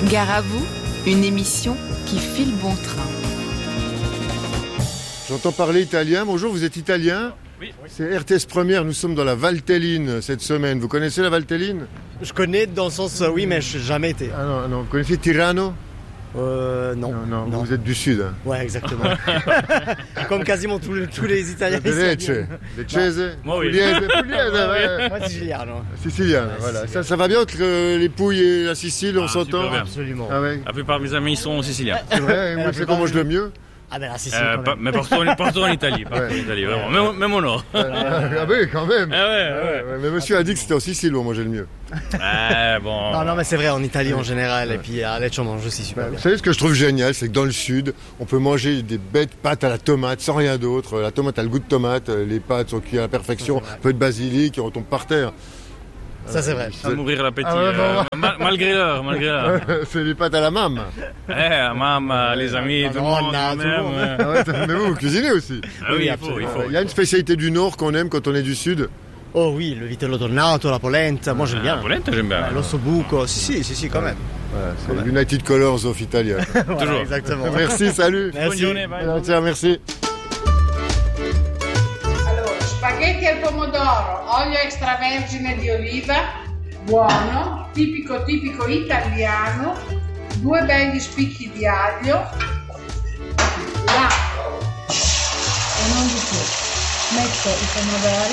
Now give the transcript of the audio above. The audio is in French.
Gare à vous, une émission qui file bon train. J'entends parler italien. Bonjour, vous êtes italien ? Oui. C'est RTS Première, nous sommes dans la Valtelline cette semaine. Vous connaissez la Valtelline ? Je connais dans le sens oui, mais je n'ai jamais été. Ah non, vous connaissez Tirano ? Non. Non, vous êtes du sud. Hein. Ouais, exactement. Comme quasiment tous les Italiens. De Lecce, Leccese, Moi, oui. Pugliese, ouais. Moi, siciliano. Sicilien, voilà. Sicilien. Ça va bien entre les Pouilles et la Sicile, on s'entend super bien. Absolument. Ah ouais. La plupart de mes amis sont siciliens. C'est vrai, moi c'est qu'on mange le mieux. Ah ben la Sicile quand même. Mais partout en Italie, vraiment. Même au nord. Ah oui, quand même. Ouais. Mais monsieur a dit que c'était en Sicile où on mangeait le mieux. Bon. Non, mais c'est vrai, en Italie en général, et puis à Lecce on mange aussi super Vous bien. savez ce que je trouve génial, c'est que dans le sud, on peut manger des bêtes pâtes à la tomate sans rien d'autre. La tomate a le goût de tomate, les pâtes sont cuites à la perfection, un peu de basilic et on tombe par terre. Ça c'est vrai. Sans mourir l'appétit. Ah ouais, Malgré l'heure. C'est des pâtes à la mame. Maman, les amis, tout le monde. tout le monde. Même. Ah ouais, mais vous cuisinez aussi. Ah oui, il faut. Il y a une spécialité du Nord qu'on aime quand on est du Sud. Oh oui, le vitello tornato, la polenta, moi j'aime bien. La polenta, j'aime bien. L'ossobuco, si, quand même. Voilà, c'est United Colors of Italia. Voilà, Toujours. exactement. Merci, salut. Merci. Bonne journée, bye. Tiens, merci. Allora, spaghetti al pomodoro, olio extravergine di oliva, buono, tipico italiano, 2 begli spicchi di aglio, l'acqua e non di più. Metto i pomodori